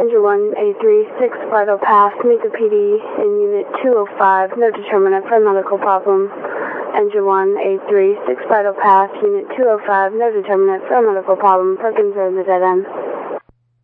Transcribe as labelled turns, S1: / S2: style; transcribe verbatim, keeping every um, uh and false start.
S1: Engine one A three six Vital Path, meet the P D in Unit two oh five, no determinant for medical problem. Engine one A three six Vital Path, Unit two oh five, no determinant for medical problem. Perkins Road, the dead end.